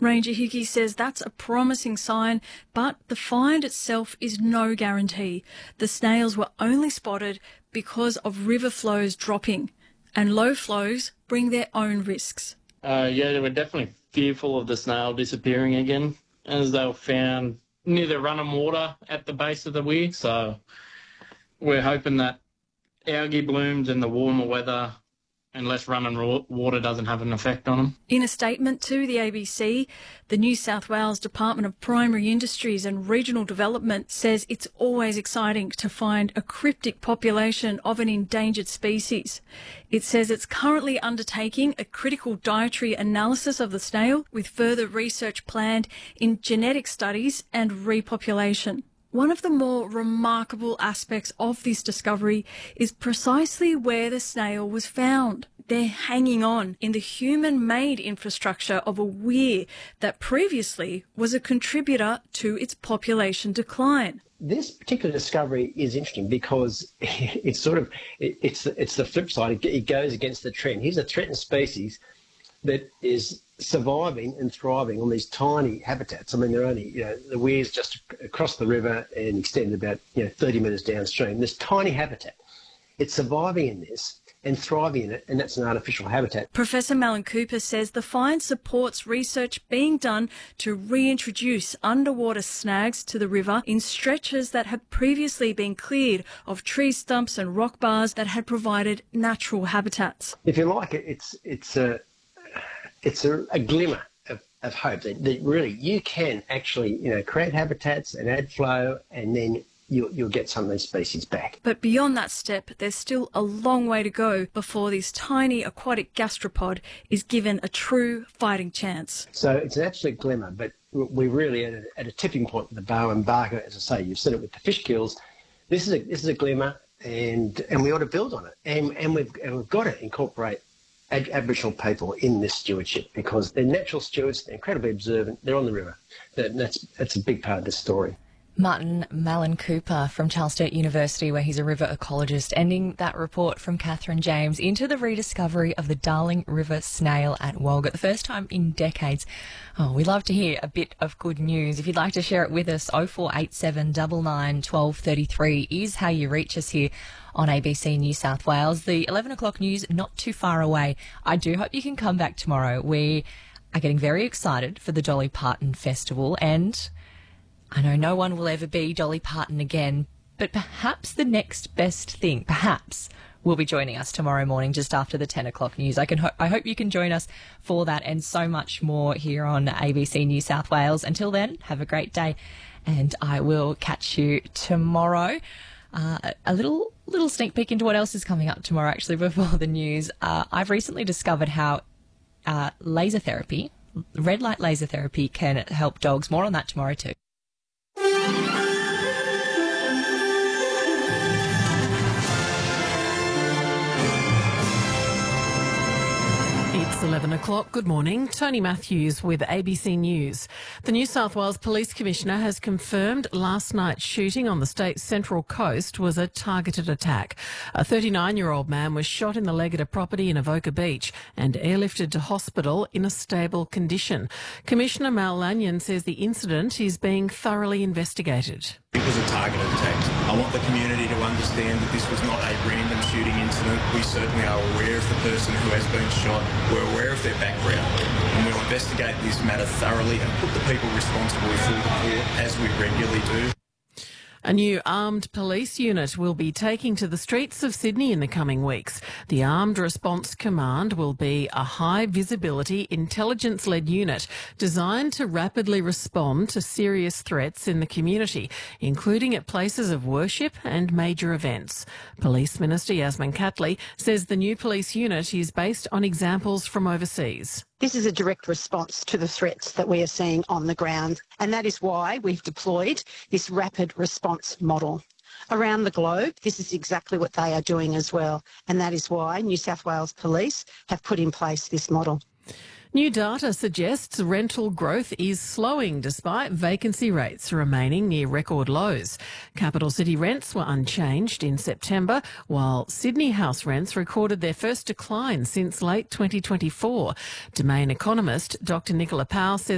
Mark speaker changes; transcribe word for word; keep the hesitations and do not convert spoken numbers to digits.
Speaker 1: Ranger Hickey says that's a promising sign, but the find itself is no guarantee. The snails were only spotted because of river flows dropping, and low flows bring their own risks.
Speaker 2: Uh, yeah, we're definitely fearful of the snail disappearing again, as they were found near the running water at the base of the weir. So we're hoping that algae blooms and the warmer weather and less running water doesn't have an effect on them.
Speaker 1: In a statement to the A B C, the New South Wales Department of Primary Industries and Regional Development says it's always exciting to find a cryptic population of an endangered species. It says it's currently undertaking a critical dietary analysis of the snail, with further research planned in genetic studies and repopulation. One of the more remarkable aspects of this discovery is precisely where the snail was found. They're hanging on in the human-made infrastructure of a weir that previously was a contributor to its population decline.
Speaker 3: This particular discovery is interesting because it's sort of, it's, it's the flip side. It goes against the trend. Here's a threatened species that is surviving and thriving on these tiny habitats. I mean, they're only, you know, the weir's just across the river and extended about, you know, thirty metres downstream. This tiny habitat, it's surviving in this and thriving in it, and that's an artificial habitat.
Speaker 1: Professor Malin Cooper says the find supports research being done to reintroduce underwater snags to the river in stretches that had previously been cleared of tree stumps and rock bars that had provided natural habitats.
Speaker 3: If you like it, it's, it's a... It's a, a glimmer of, of hope that, that really you can actually, you know, create habitats and add flow, and then you'll, you'll get some of these species back.
Speaker 1: But beyond that step, there's still a long way to go before this tiny aquatic gastropod is given a true fighting chance.
Speaker 3: So it's an absolute glimmer, but we're really at a, at a tipping point with the Bowen Barker. As I say, you've seen it with the fish kills. This is a, this is a glimmer, and, and we ought to build on it. And, and, we've, and we've got to incorporate Aboriginal people in this stewardship, because they're natural stewards, they're incredibly observant, they're on the river. That, that's, that's a big part of this story.
Speaker 4: Martin Malin Cooper from Charles Sturt University, where he's a river ecologist, ending that report from Catherine James into the rediscovery of the Darling River snail at Walgett, the first time in decades. Oh, we love to hear a bit of good news. If you'd like to share it with us, oh four eight seven nine nine one two three three is how you reach us here on A B C New South Wales. The eleven o'clock news not too far away. I do hope you can come back tomorrow. We are getting very excited for the Dolly Parton Festival, and I know no one will ever be Dolly Parton again, but perhaps the next best thing, perhaps, will be joining us tomorrow morning just after the ten o'clock news. I can ho- I hope you can join us for that and so much more here on A B C New South Wales. Until then, have a great day, and I will catch you tomorrow. Uh, a little little sneak peek into what else is coming up tomorrow, actually, before the news. Uh, I've recently discovered how uh, laser therapy, red light laser therapy, can help dogs. More on that tomorrow too.
Speaker 5: It's eleven o'clock. Good morning. Tony Matthews with A B C News. The New South Wales Police Commissioner has confirmed last night's shooting on the state's Central Coast was a targeted attack. A thirty-nine-year-old man was shot in the leg at a property in Avoca Beach and airlifted to hospital in a stable condition. Commissioner Mal Lanyon says the incident is being thoroughly investigated.
Speaker 6: It was a targeted attack. I want the community to understand that this was not a random shooting incident. We certainly are aware of the person who has been shot. We're aware of their background, and we'll investigate this matter thoroughly and put the people responsible before the court, as we regularly do.
Speaker 5: A new armed police unit will be taking to the streets of Sydney in the coming weeks. The Armed Response Command will be a high-visibility, intelligence-led unit designed to rapidly respond to serious threats in the community, including at places of worship and major events. Police Minister Yasmin Catley says the new police unit is based on examples from overseas.
Speaker 7: This is a direct response to the threats that we are seeing on the ground, and that is why we've deployed this rapid response model. Around the globe, this is exactly what they are doing as well, and that is why New South Wales Police have put in place this model.
Speaker 5: New data suggests rental growth is slowing despite vacancy rates remaining near record lows. Capital city rents were unchanged in September, while Sydney house rents recorded their first decline since late twenty twenty-four. Domain economist Doctor Nicola Powell says